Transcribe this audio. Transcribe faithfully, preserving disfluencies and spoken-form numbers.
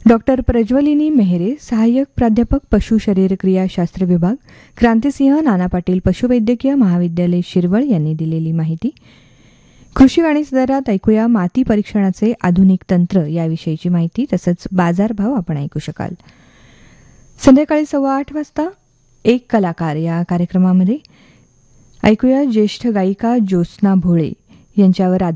Doctor प्रज्वलिनी Mehre, सहाय्यक प्राध्यापक पशु शरीरक्रियाशास्त्र विभाग, क्रांतिसिंह नाना पाटील पशुवैद्यकीय महाविद्यालय शिरवळ यांनी दिलेली माहिती. कृषी वाणी सदरात ऐकूया माती परीक्षणाचे आधुनिक तंत्र याविषयीची माहिती तसंच बाजारभाव आपण ऐकू शकाल. संध्याकाळी सव्वा आठ वाजता एक कलाकार या कार्यक्रमामध्ये ऐकूया ज्येष्ठ गायिका ज्योत्स्ना भोळे यांच्यावर